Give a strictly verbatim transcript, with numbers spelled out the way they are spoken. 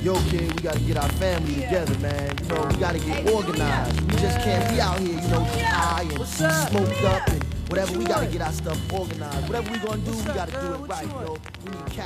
yo, kid, we gotta get our family together, man. You know, we gotta get organized. We just can't be out here, you know, high and smoked up and whatever. We gotta get our stuff organized. Whatever we gonna do, we gotta do it right, yo. We need cash.